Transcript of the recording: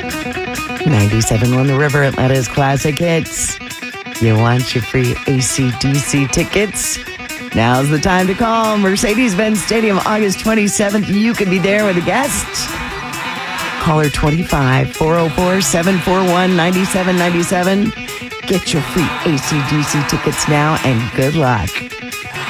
97 on the River, Atlanta's classic hits. You want your free AC/DC tickets? Now's the time to call. Mercedes-Benz Stadium, August 27th. You can be there with a guest. Caller 25 404 741 9797. Get your free AC/DC tickets now and good luck.